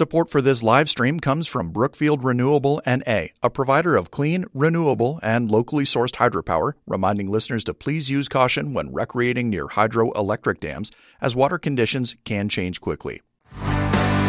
Support for this live stream comes from Brookfield Renewable N.A., a provider of clean, renewable, and locally sourced hydropower, reminding listeners to please use caution when recreating near hydroelectric dams, as water conditions can change quickly.